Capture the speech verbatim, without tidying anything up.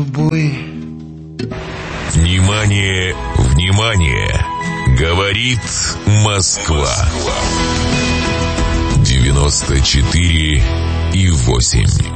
тобой. Внимание, внимание! Говорит Москва. девяносто четыре и восемь.